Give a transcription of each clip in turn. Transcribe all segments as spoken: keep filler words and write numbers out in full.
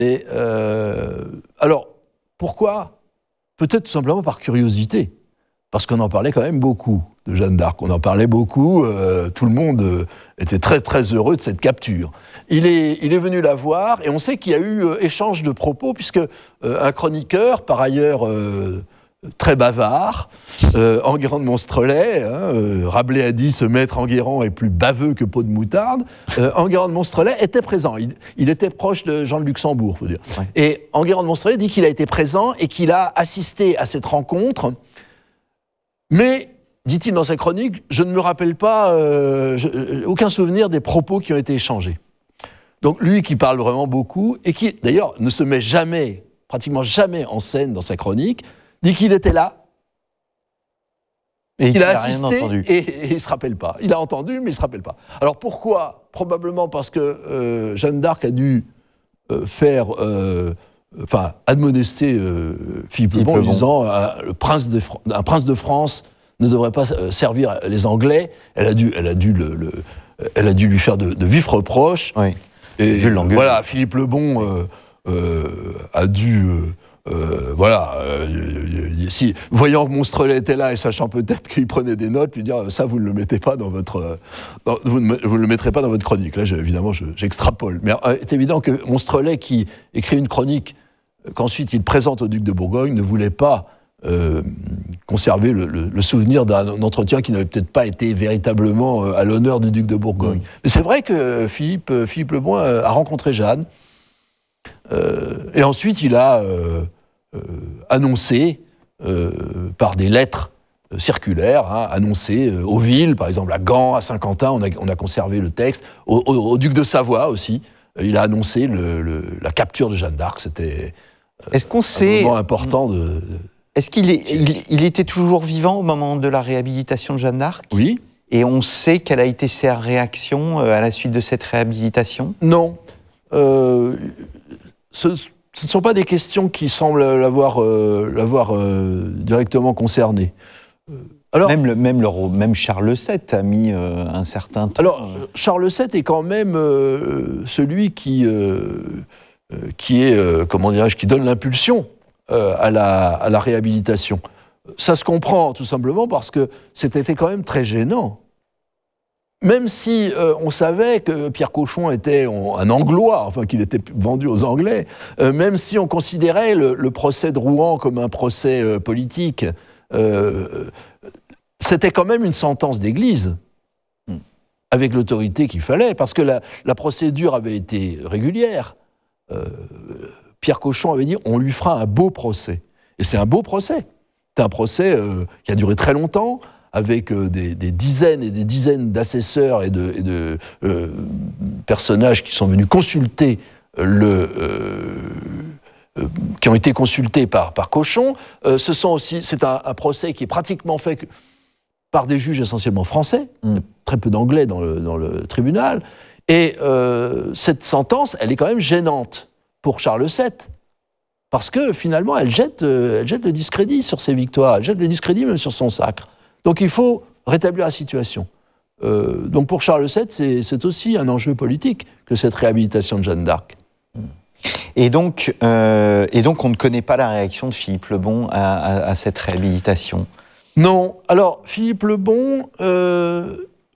Et euh, alors, pourquoi ? Peut-être tout simplement par curiosité, parce qu'on en parlait quand même beaucoup de Jeanne d'Arc. On en parlait beaucoup, euh, tout le monde euh, était très très heureux de cette capture. Il est, il est venu la voir, et on sait qu'il y a eu euh, échange de propos, puisque euh, un chroniqueur, par ailleurs euh, très bavard, euh, Enguerrand de Monstrelet, hein, euh, Rabelais a dit « ce maître Enguerrand est plus baveux que peau de moutarde euh, », Enguerrand de Monstrelet était présent. Il, il était proche de Jean de Luxembourg, faut dire. Ouais. Et Enguerrand de Monstrelet dit qu'il a été présent et qu'il a assisté à cette rencontre, mais, dit-il dans sa chronique, je ne me rappelle pas, euh, je, aucun souvenir des propos qui ont été échangés. Donc lui qui parle vraiment beaucoup, et qui d'ailleurs ne se met jamais, pratiquement jamais en scène dans sa chronique, dit qu'il était là, et qu'il a assisté, et, et il ne se rappelle pas. Il a entendu, mais il ne se rappelle pas. Alors pourquoi ? Probablement parce que euh, Jeanne d'Arc a dû euh, faire... Euh, enfin, admonester euh, Philippe le Bon en disant euh, le prince de Fr- un prince de France ne devrait pas euh, servir les Anglais. Elle a dû, elle a dû, le, le, elle a dû lui faire de, de vifs reproches. Oui. Et voilà, Philippe le Bon euh, euh, a dû... Euh, Euh, voilà, euh, si, voyant que Monstrelet était là et sachant peut-être qu'il prenait des notes, lui dire ça vous ne le mettez pas dans votre, dans, vous, ne, vous ne le mettrez pas dans votre chronique. Là, je, évidemment, je, j'extrapole. Mais euh, c'est évident que Monstrelet, qui écrit une chronique euh, qu'ensuite il présente au duc de Bourgogne, ne voulait pas euh, conserver le, le, le souvenir d'un entretien qui n'avait peut-être pas été véritablement euh, à l'honneur du duc de Bourgogne. Mmh. Mais c'est vrai que Philippe, euh, Philippe le Bon euh, a rencontré Jeanne. Euh, et ensuite, il a euh, euh, annoncé, euh, par des lettres euh, circulaires, hein, annoncé euh, aux villes, par exemple à Gand, à Saint-Quentin, on a, on a conservé le texte, au, au, au duc de Savoie aussi, euh, il a annoncé le, le, la capture de Jeanne d'Arc. C'était euh, Est-ce qu'on un sait... moment important de... de... Est-ce qu'il est, il, il était toujours vivant au moment de la réhabilitation de Jeanne d'Arc ? Oui. Et on sait quelle a été sa réaction à la suite de cette réhabilitation ? Non. Euh, ce, ce ne sont pas des questions qui semblent l'avoir, euh, l'avoir euh, directement concerné. Alors, même, le, même, le, même Charles sept a mis euh, un certain temps. Alors, Charles sept est quand même euh, celui qui, euh, qui est, euh, comment dirais-je, qui donne l'impulsion euh, à, la, à la réhabilitation. Ça se comprend tout simplement parce que c'était quand même très gênant. Même si euh, on savait que Pierre Cochon était un Anglois, enfin qu'il était vendu aux Anglais, euh, même si on considérait le, le procès de Rouen comme un procès euh, politique, euh, c'était quand même une sentence d'église, avec l'autorité qu'il fallait, parce que la, la procédure avait été régulière. Euh, Pierre Cochon avait dit « on lui fera un beau procès ». Et c'est un beau procès. C'est un procès euh, qui a duré très longtemps, avec euh, des, des dizaines et des dizaines d'assesseurs et de, et de euh, personnages qui sont venus consulter le... Euh, euh, qui ont été consultés par, par Cochon. Euh, ce sont aussi, c'est un, un procès qui est pratiquement fait que, par des juges essentiellement français, mmh. très peu d'anglais dans le, dans le tribunal. Et euh, cette sentence, elle est quand même gênante pour Charles sept. Parce que finalement, elle jette, euh, elle jette le discrédit sur ses victoires, elle jette le discrédit même sur son sacre. Donc il faut rétablir la situation. Euh, donc pour Charles sept, c'est, c'est aussi un enjeu politique que cette réhabilitation de Jeanne d'Arc. Et donc, euh, et donc on ne connaît pas la réaction de Philippe le Bon à, à, à cette réhabilitation. Non. Alors, Philippe le Bon, euh,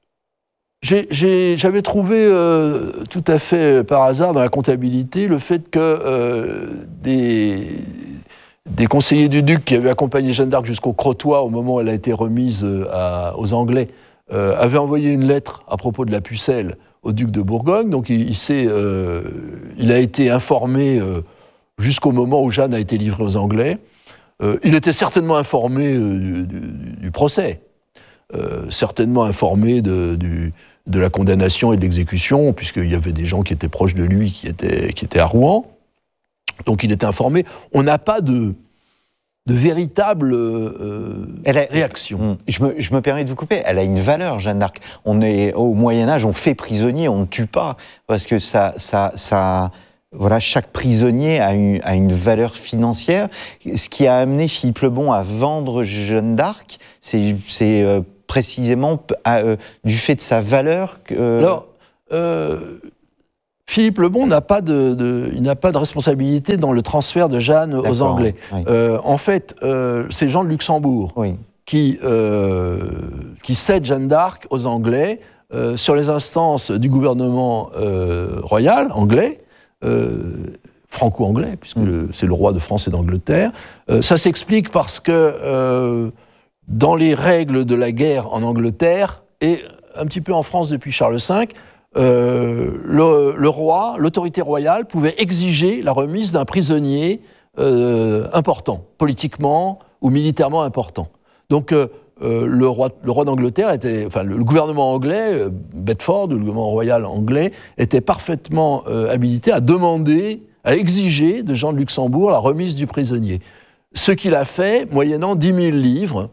j'ai, j'ai, j'avais trouvé euh, tout à fait par hasard dans la comptabilité le fait que euh, des... des conseillers du duc qui avaient accompagné Jeanne d'Arc jusqu'au Crotoy au moment où elle a été remise à, aux Anglais, euh, avaient envoyé une lettre à propos de la pucelle au duc de Bourgogne. Donc il, il, s'est, euh, il a été informé euh, jusqu'au moment où Jeanne a été livrée aux Anglais. Euh, il était certainement informé euh, du, du, du procès, euh, certainement informé de, du, de la condamnation et de l'exécution, puisqu'il y avait des gens qui étaient proches de lui qui étaient, qui étaient à Rouen. Donc il était informé. On n'a pas de, de véritable euh, elle a, réaction. Je me, je me permets de vous couper. Elle a une valeur, Jeanne d'Arc. On est au Moyen-Âge, on fait prisonnier, on ne tue pas. Parce que ça, ça, ça, voilà, chaque prisonnier a une, a une valeur financière. Ce qui a amené Philippe le Bon à vendre Jeanne d'Arc, c'est, c'est euh, précisément à, euh, du fait de sa valeur. Que, euh... Alors, euh, Philippe le Bon n'a pas de, de, il n'a pas de responsabilité dans le transfert de Jeanne D'accord, aux Anglais. Oui. Euh, en fait, euh, c'est Jean de Luxembourg oui. qui, euh, qui cède Jeanne d'Arc aux Anglais euh, sur les instances du gouvernement euh, royal anglais, euh, franco-anglais, puisque mmh. le, c'est le roi de France et d'Angleterre. Euh, ça s'explique parce que euh, dans les règles de la guerre en Angleterre et un petit peu en France depuis Charles cinq, Euh, le, le roi, l'autorité royale, pouvait exiger la remise d'un prisonnier euh, important, politiquement ou militairement important. Donc euh, euh, le roi, le roi d'Angleterre était, enfin le, le gouvernement anglais, euh, Bedford, le gouvernement royal anglais, était parfaitement euh, habilité à demander, à exiger de Jean de Luxembourg la remise du prisonnier. Ce qu'il a fait, moyennant dix mille livres.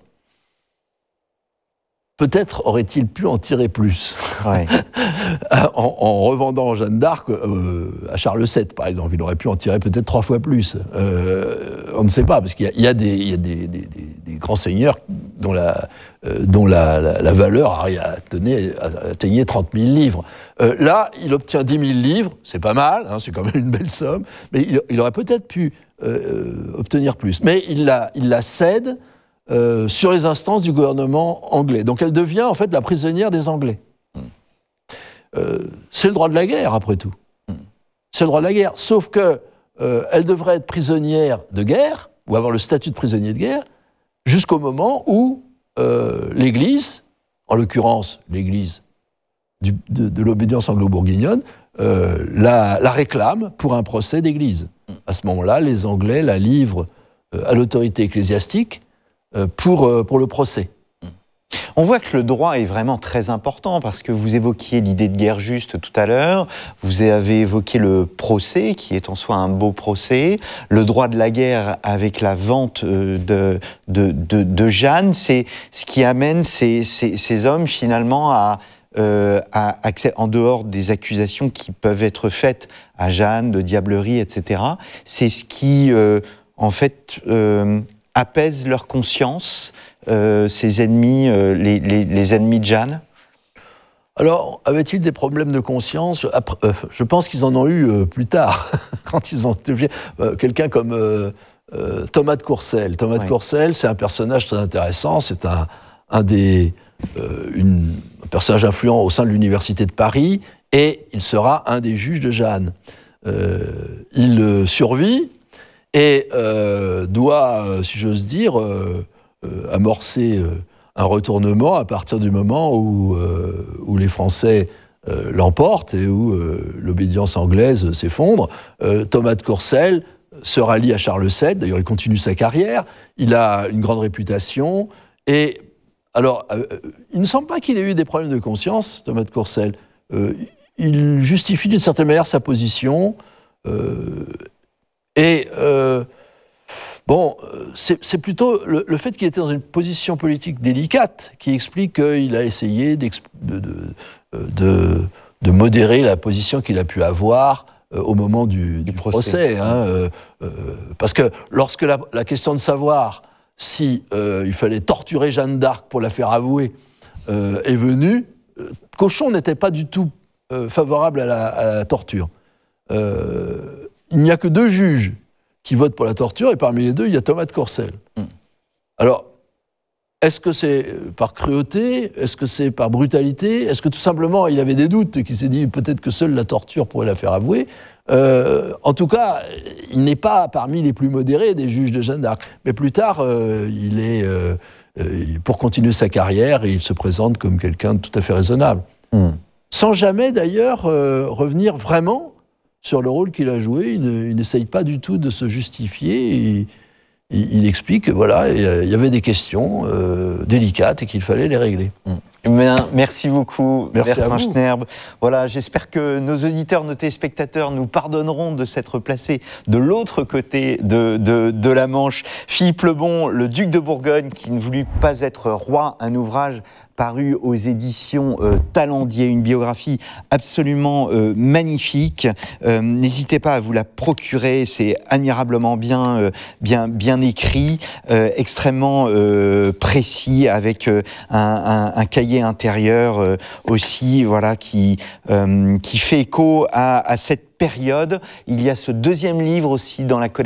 Peut-être aurait-il pu en tirer plus, ouais. en, en revendant Jeanne d'Arc euh, à Charles sept, par exemple. Il aurait pu en tirer peut-être trois fois plus. Euh, on ne sait pas, parce qu'il y a, il y a, des, il y a des, des, des grands seigneurs dont la, euh, dont la, la, la valeur atteignait, atteignait trente mille livres. Euh, là, il obtient dix mille livres, c'est pas mal, hein, c'est quand même une belle somme, mais il, il aurait peut-être pu euh, obtenir plus. Mais il la, il la cède Euh, sur les instances du gouvernement anglais. Donc elle devient en fait la prisonnière des Anglais. Mm. Euh, c'est le droit de la guerre, après tout. Mm. C'est le droit de la guerre. Sauf que euh, elle devrait être prisonnière de guerre, ou avoir le statut de prisonnier de guerre, jusqu'au moment où euh, l'Église, en l'occurrence l'Église du, de, de l'obédience anglo-bourguignonne, euh, la, la réclame pour un procès d'église. Mm. À ce moment-là, les Anglais la livrent euh, à l'autorité ecclésiastique Pour, pour le procès. On voit que le droit est vraiment très important parce que vous évoquiez l'idée de guerre juste tout à l'heure, vous avez évoqué le procès qui est en soi un beau procès, le droit de la guerre avec la vente de, de, de, de Jeanne, c'est ce qui amène ces, ces, ces hommes finalement à, euh, à accès, en dehors des accusations qui peuvent être faites à Jeanne de diablerie, et cetera, c'est ce qui euh, en fait euh, apaise leur conscience, euh, ces ennemis, euh, les, les, les ennemis de Jeanne? Alors, avait-il des problèmes de conscience? Après, euh, je pense qu'ils en ont eu euh, plus tard, quand ils ont été obligés. Euh, quelqu'un comme euh, euh, Thomas de Courcelles. Thomas ouais. de Courcelles, c'est un personnage très intéressant. C'est un, un des euh, une, un personnage influent au sein de l'université de Paris, et il sera un des juges de Jeanne. Euh, il euh, survit. Et euh, doit, euh, si j'ose dire, euh, euh, amorcer euh, un retournement à partir du moment où, euh, où les Français euh, l'emportent et où euh, l'obédience anglaise s'effondre. Euh, Thomas de Courcelles se rallie à Charles sept, d'ailleurs il continue sa carrière, il a une grande réputation, et alors, euh, il ne semble pas qu'il ait eu des problèmes de conscience, Thomas de Courcelles. Euh, il justifie d'une certaine manière sa position, euh, Et, euh, bon, c'est, c'est plutôt le, le fait qu'il était dans une position politique délicate qui explique qu'il a essayé de, de, de, de modérer la position qu'il a pu avoir euh, au moment du, du, du procès. procès hein, euh, euh, parce que lorsque la, la question de savoir si euh, il fallait torturer Jeanne d'Arc pour la faire avouer euh, est venue, euh, Cauchon n'était pas du tout euh, favorable à la, à la torture. Euh, Il n'y a que deux juges qui votent pour la torture, et parmi les deux, il y a Thomas de Courcelles. Mm. Alors, est-ce que c'est par cruauté? Est-ce que c'est par brutalité? Est-ce que tout simplement, il avait des doutes et qu'il s'est dit peut-être que seule la torture pourrait la faire avouer? euh, En tout cas, il n'est pas parmi les plus modérés des juges de Jeanne d'Arc. Mais plus tard, euh, il est, euh, euh, pour continuer sa carrière, il se présente comme quelqu'un de tout à fait raisonnable. Mm. Sans jamais, d'ailleurs, euh, revenir vraiment sur le rôle qu'il a joué. Il, ne, il n'essaye pas du tout de se justifier. Il, il, il explique que voilà, il y avait des questions euh, délicates et qu'il fallait les régler. Bien, merci beaucoup, merci Bertrand Schnerb. Voilà, j'espère que nos auditeurs, nos téléspectateurs nous pardonneront de s'être placés de l'autre côté de, de, de la Manche. Philippe le Bon, le duc de Bourgogne, qui ne voulut pas être roi, un ouvrage paru aux éditions euh, Talendier, une biographie absolument euh, magnifique. Euh, n'hésitez pas à vous la procurer, c'est admirablement bien, euh, bien, bien écrit, euh, extrêmement euh, précis, avec euh, un, un, un cahier cahier intérieur euh, aussi, voilà, qui, euh, qui fait écho à, à cette période. Il y a ce deuxième livre aussi dans la collection